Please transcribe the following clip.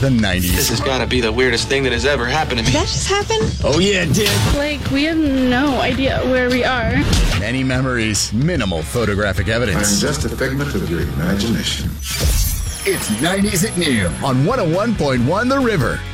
the 90s. This has got to be the weirdest thing that has ever happened to me. Did that just happen? Oh yeah, it did. Like, we have no idea where we are. Many memories, minimal photographic I'm evidence. just a figment of your imagination. It's 90s at noon on 101.1 The River.